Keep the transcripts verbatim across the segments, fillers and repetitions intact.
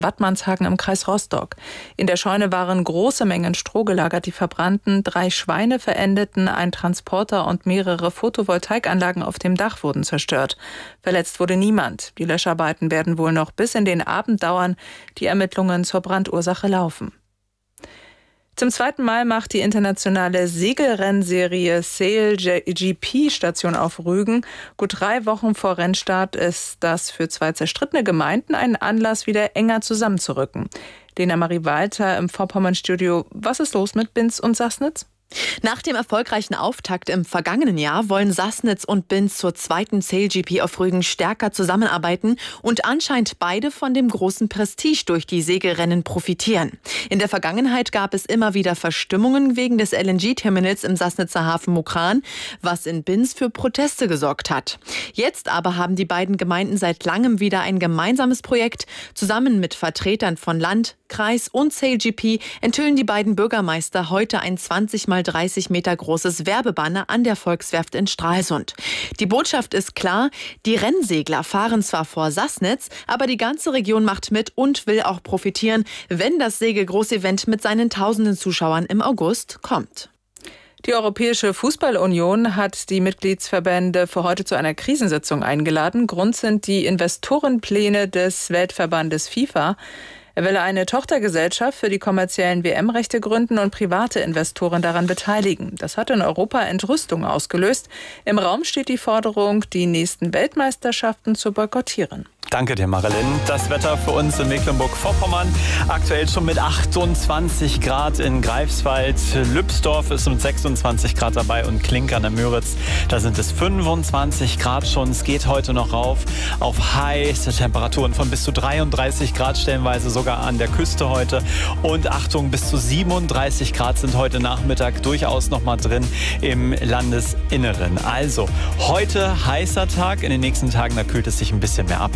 Wattmannshagen im Kreis Rostock. In der Scheune waren große Mengen Stroh gelagert, die verbrannten. Drei Schweine verendeten, ein Transporter und mehrere Photovoltaikanlagen auf dem Dach wurden zerstört. Verletzt wurde niemand. Die Löscharbeiten werden wohl noch bis in den Abend dauern. Die Ermittlungen zur Brandursache laufen. Zum zweiten Mal macht die internationale Segelrennserie Sail G P Station auf Rügen. Gut drei Wochen vor Rennstart ist das für zwei zerstrittene Gemeinden ein Anlass, wieder enger zusammenzurücken. Lena Marie Walter im Vorpommern-Studio. Was ist los mit Binz und Sassnitz? Nach dem erfolgreichen Auftakt im vergangenen Jahr wollen Sassnitz und Binz zur zweiten Sail G P auf Rügen stärker zusammenarbeiten und anscheinend beide von dem großen Prestige durch die Segelrennen profitieren. In der Vergangenheit gab es immer wieder Verstimmungen wegen des L N G-Terminals im Sassnitzer Hafen Mukran, was in Binz für Proteste gesorgt hat. Jetzt aber haben die beiden Gemeinden seit langem wieder ein gemeinsames Projekt. Zusammen mit Vertretern von Land, Kreis und Sail G P enthüllen die beiden Bürgermeister heute ein zwanzig mal dreißig Meter großes Werbebanner an der Volkswerft in Stralsund. Die Botschaft ist klar, die Rennsegler fahren zwar vor Sassnitz, aber die ganze Region macht mit und will auch profitieren, wenn das Segelgroßevent mit seinen tausenden Zuschauern im August kommt. Die Europäische Fußballunion hat die Mitgliedsverbände für heute zu einer Krisensitzung eingeladen. Grund sind die Investorenpläne des Weltverbandes FIFA. Er will eine Tochtergesellschaft für die kommerziellen W M-Rechte gründen und private Investoren daran beteiligen. Das hat in Europa Entrüstung ausgelöst. Im Raum steht die Forderung, die nächsten Weltmeisterschaften zu boykottieren. Danke dir, Marilyn. Das Wetter für uns in Mecklenburg-Vorpommern. Aktuell schon mit achtundzwanzig Grad in Greifswald. Lübsdorf ist mit sechsundzwanzig Grad dabei und Klink an der Müritz. Da sind es fünfundzwanzig Grad schon. Es geht heute noch rauf auf heiße Temperaturen von bis zu dreiunddreißig Grad, stellenweise sogar an der Küste heute. Und Achtung, bis zu siebenunddreißig Grad sind heute Nachmittag durchaus noch mal drin im Landesinneren. Also heute heißer Tag. In den nächsten Tagen, da kühlt es sich ein bisschen mehr ab.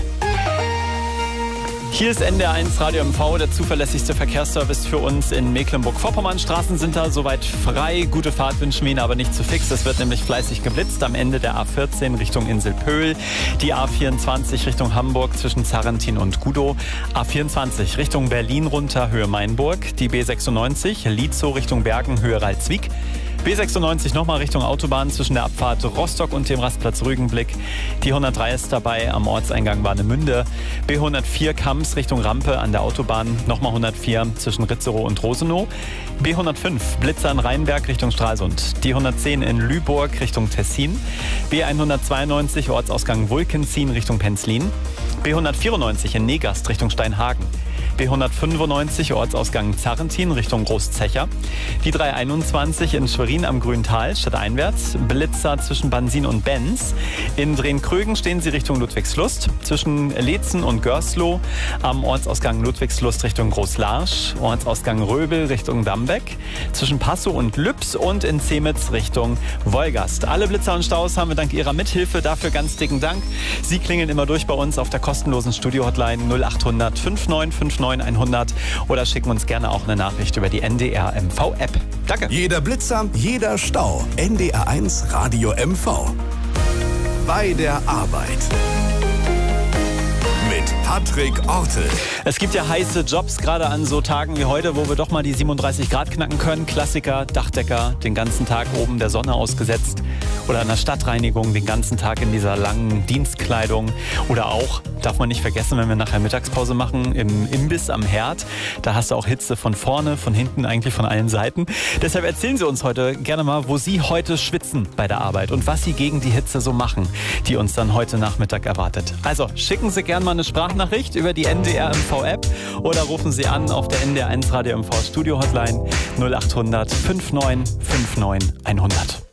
Hier ist N D R eins Radio M V, der zuverlässigste Verkehrsservice für uns in Mecklenburg-Vorpommern. Straßen sind da soweit frei. Gute Fahrt wünschen wir Ihnen, aber nicht zu fix. Es wird nämlich fleißig geblitzt am Ende der A vierzehn Richtung Insel-Pöhl. Die A vierundzwanzig Richtung Hamburg zwischen Zarrentin und Gudow. A vierundzwanzig Richtung Berlin runter, Höhe Mainburg. Die B sechsundneunzig Lietzow Richtung Bergen, Höhe Ralzwiek. B sechsundneunzig nochmal Richtung Autobahn zwischen der Abfahrt Rostock und dem Rastplatz Rügenblick. Die hundertdrei ist dabei am Ortseingang Warnemünde. B hundertvier Kams Richtung Rampe an der Autobahn. Nochmal hundertvier zwischen Ritzerow und Rosenow. B hundertfünf Blitzer in Rheinberg Richtung Stralsund. Die hundertzehn in Lüborg Richtung Tessin. B hundertzweiundneunzig Ortsausgang Wulkenzien Richtung Penzlin. B hundertvierundneunzig in Negast Richtung Steinhagen. B hundertfünfundneunzig Ortsausgang Zarrentin Richtung Großzecher. Die dreihunderteinundzwanzig in Schwerin am Grüntal stadteinwärts. Blitzer zwischen Bansin und Benz. In Drehn-Krögen stehen sie Richtung Ludwigslust. Zwischen Leetzen und Görsloh am Ortsausgang Ludwigslust Richtung Großlarsch. Ortsausgang Röbel Richtung Dambeck. Zwischen Passow und Lübs und in Zemitz Richtung Wolgast. Alle Blitzer und Staus haben wir dank Ihrer Mithilfe. Dafür ganz dicken Dank. Sie klingeln immer durch bei uns auf der kostenlosen Studio-Hotline null achthundert fünfundneunzig fünfundneunzig hundert oder schicken uns gerne auch eine Nachricht über die N D R M V-App. Danke. Jeder Blitzer, jeder Stau. N D R eins Radio M V. Bei der Arbeit. Mit Patrick Ortel. Es gibt ja heiße Jobs, gerade an so Tagen wie heute, wo wir doch mal die siebenunddreißig Grad knacken können. Klassiker, Dachdecker, den ganzen Tag oben der Sonne ausgesetzt. Oder an der Stadtreinigung, den ganzen Tag in dieser langen Dienstkleidung. Oder auch, darf man nicht vergessen, wenn wir nachher Mittagspause machen, im Imbiss am Herd. Da hast du auch Hitze von vorne, von hinten, eigentlich von allen Seiten. Deshalb erzählen Sie uns heute gerne mal, wo Sie heute schwitzen bei der Arbeit und was Sie gegen die Hitze so machen, die uns dann heute Nachmittag erwartet. Also schicken Sie gerne mal eine Sprachnachricht über die N D R M V-App oder rufen Sie an auf der N D R eins Radio M V Studio Hotline null achthundert fünfundneunzig fünfundneunzig hundert.